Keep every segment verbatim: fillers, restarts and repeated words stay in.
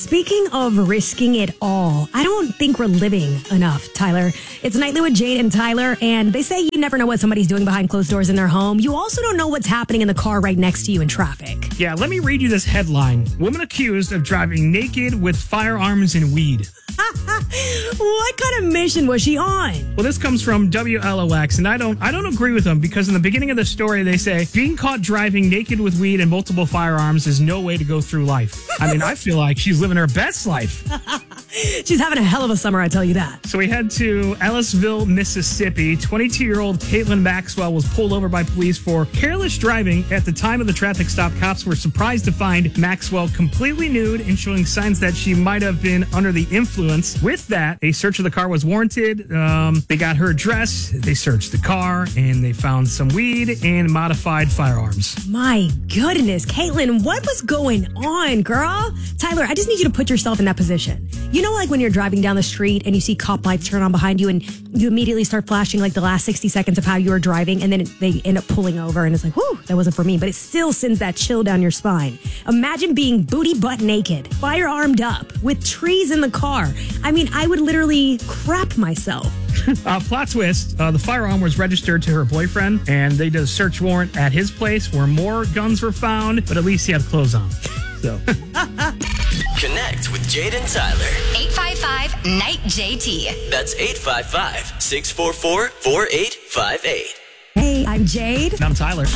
Speaking of risking it all, I don't think we're living enough, Tyler. It's Nightly with Jade and Tyler, and they say you never know what somebody's doing behind closed doors in their home. You also don't know what's happening in the car right next to you in traffic. Yeah, let me read you this headline. Woman accused of driving naked with firearms and weed. What kind of mission was she on? Well, this comes from W L O X, and I don't I don't agree with them because in the beginning of the story, they say, being caught driving naked with weed and multiple firearms is no way to go through life. I mean, I feel like she's living her best life. She's having a hell of a summer, I tell you that. So we head to Ellisville, Mississippi. twenty-two-year-old Caitlin Maxwell was pulled over by police for careless driving. At the time of the traffic stop, cops were surprised to find Maxwell completely nude and showing signs that she might have been under the influence. With that, a search of the car was warranted. Um, they got her address, they searched the car, and they found some weed and modified firearms. My goodness, Caitlin, what was going on, girl? Tyler, I just need you to put yourself in that position. You know, like when you're driving down the street and you see cop lights turn on behind you and you immediately start flashing like the last sixty seconds of how you were driving, and then they end up pulling over and it's like, whoo, that wasn't for me, but it still sends that chill down your spine. Imagine being booty butt naked, firearmed up, with trees in the car. I mean, I would literally crap myself. uh, plot twist, uh, the firearm was registered to her boyfriend, and they did a search warrant at his place where more guns were found, but at least he had clothes on. So. Connect with Jade and Tyler. eight five five, N I G H J T. That's eight five five, six four four, four eight five eight. Hey, I'm Jade. And I'm Tyler.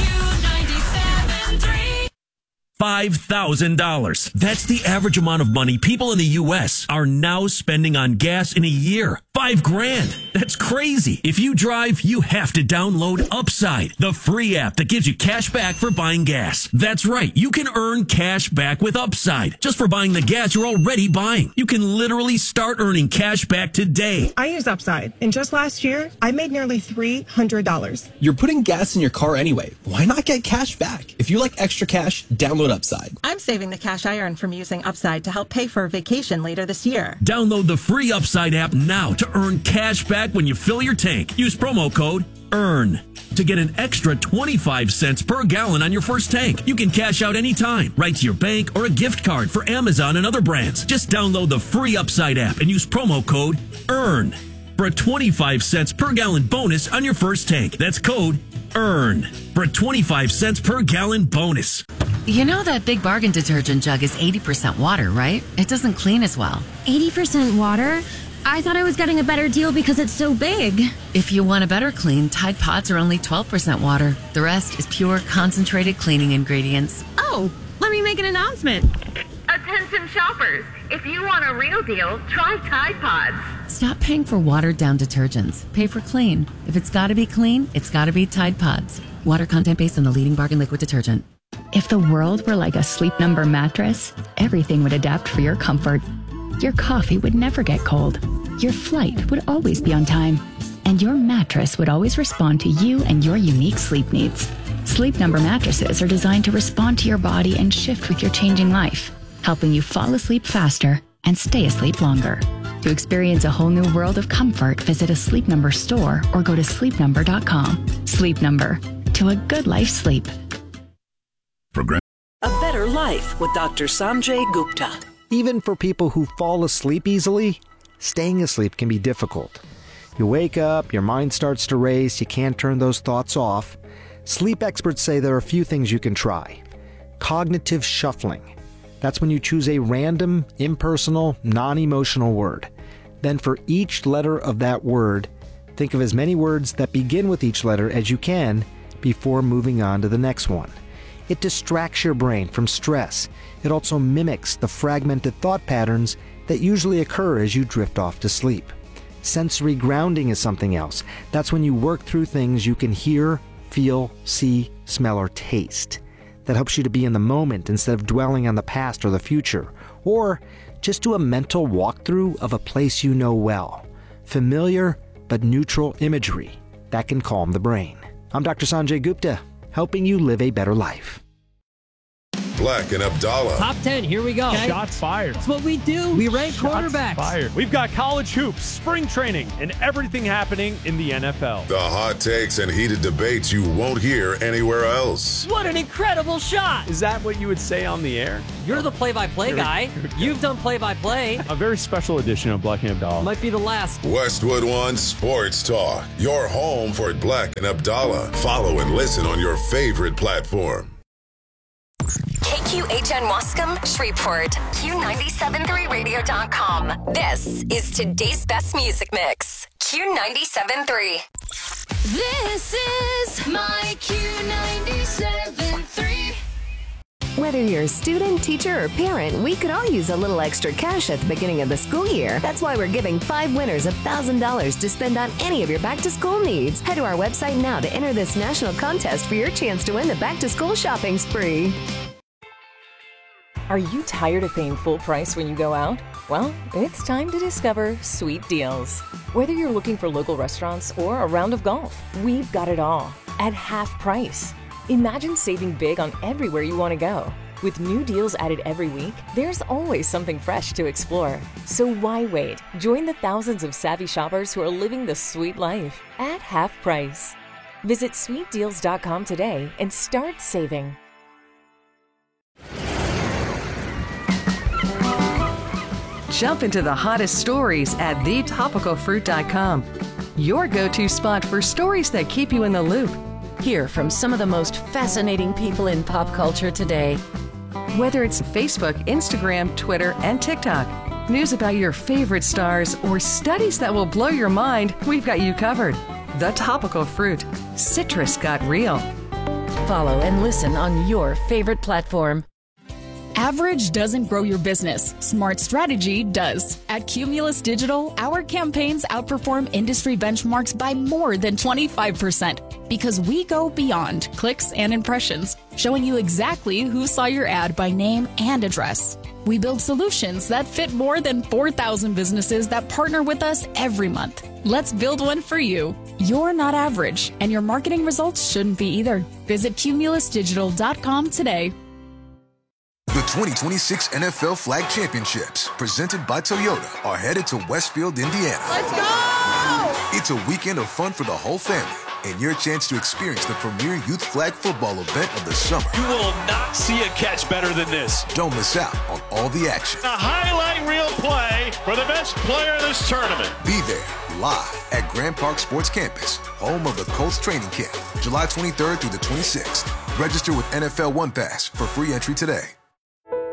five thousand dollars. That's the average amount of money people in the U S are now spending on gas in a year. Five grand. That's crazy. If you drive, you have to download Upside, the free app that gives you cash back for buying gas. That's right. You can earn cash back with Upside just for buying the gas you're already buying. You can literally start earning cash back today. I use Upside, and just last year, I made nearly three hundred dollars. You're putting gas in your car anyway. Why not get cash back? If you like extra cash, download Upside. I'm saving the cash I earn from using Upside to help pay for a vacation later this year. Download the free Upside app now to earn cash back when you fill your tank. Use promo code EARN to get an extra twenty-five cents per gallon on your first tank. You can cash out anytime, right to your bank or a gift card for Amazon and other brands. Just download the free Upside app and use promo code EARN for a twenty-five cents per gallon bonus on your first tank. That's code EARN for a twenty-five cents per gallon bonus. You know that Big Bargain detergent jug is eighty percent water, right? It doesn't clean as well. eighty percent water? I thought I was getting a better deal because it's so big. If you want a better clean, Tide Pods are only twelve percent water. The rest is pure, concentrated cleaning ingredients. Oh, let me make an announcement. Attention shoppers, if you want a real deal, try Tide Pods. Stop paying for watered-down detergents. Pay for clean. If it's got to be clean, it's got to be Tide Pods. Water content based on the leading bargain liquid detergent. If the world were like a Sleep Number mattress, everything would adapt for your comfort. Your coffee would never get cold. Your flight would always be on time. And your mattress would always respond to you and your unique sleep needs. Sleep Number mattresses are designed to respond to your body and shift with your changing life, helping you fall asleep faster and stay asleep longer. To experience a whole new world of comfort, visit a Sleep Number store or go to sleep number dot com. Sleep Number. To a good life sleep. Program. A better life with Doctor Sanjay Gupta. Even for people who fall asleep easily, staying asleep can be difficult. You wake up, your mind starts to race, you can't turn those thoughts off. Sleep experts say there are a few things you can try. Cognitive shuffling. That's when you choose a random, impersonal, non-emotional word. Then for each letter of that word, think of as many words that begin with each letter as you can before moving on to the next one. It distracts your brain from stress. It also mimics the fragmented thought patterns that usually occur as you drift off to sleep. Sensory grounding is something else. That's when you work through things you can hear, feel, see, smell, or taste. That helps you to be in the moment instead of dwelling on the past or the future. Or just do a mental walkthrough of a place you know well. Familiar but neutral imagery that can calm the brain. I'm Doctor Sanjay Gupta, helping you live a better life. Black and Abdallah. Top ten, here we go. Okay. Shots fired. That's what we do. We rank Shots quarterbacks. Fired. We've got college hoops, spring training, and everything happening in the N F L. The hot takes and heated debates you won't hear anywhere else. What an incredible shot. Is that what you would say on the air? You're the play-by-play guy. You've done play-by-play. A very special edition of Black and Abdallah. Might be the last. Westwood One Sports Talk. Your home for Black and Abdallah. Follow and listen on your favorite platform. K Q H N Wascom, Shreveport, Q ninety-seven point three radio dot com. This is today's best music mix. Q ninety-seven point three. This is my Q ninety-seven point three. Whether you're a student, teacher, or parent, we could all use a little extra cash at the beginning of the school year. That's why we're giving five winners one thousand dollars to spend on any of your back-to-school needs. Head to our website now to enter this national contest for your chance to win the back-to-school shopping spree. Are you tired of paying full price when you go out? Well, it's time to discover Sweet Deals. Whether you're looking for local restaurants or a round of golf, we've got it all at half price. Imagine saving big on everywhere you want to go. With new deals added every week, there's always something fresh to explore. So why wait? Join the thousands of savvy shoppers who are living the sweet life at half price. Visit sweet deals dot com today and start saving. Jump into the hottest stories at the topical fruit dot com. Your go-to spot for stories that keep you in the loop. Hear from some of the most fascinating people in pop culture today. Whether it's Facebook, Instagram, Twitter, and TikTok, news about your favorite stars, or studies that will blow your mind, we've got you covered. The Topical Fruit. Citrus got real. Follow and listen on your favorite platform. Average doesn't grow your business. Smart strategy does. At Cumulus Digital, our campaigns outperform industry benchmarks by more than twenty-five percent because we go beyond clicks and impressions, showing you exactly who saw your ad by name and address. We build solutions that fit more than four thousand businesses that partner with us every month. Let's build one for you. You're not average, and your marketing results shouldn't be either. Visit cumulus digital dot com today. The twenty twenty-six N F L Flag Championships, presented by Toyota, are headed to Westfield, Indiana. Let's go! It's a weekend of fun for the whole family and your chance to experience the premier youth flag football event of the summer. You will not see a catch better than this. Don't miss out on all the action. A highlight reel play for the best player in this tournament. Be there live at Grand Park Sports Campus, home of the Colts training camp, July twenty-third through the twenty-sixth. Register with N F L One Pass for free entry today.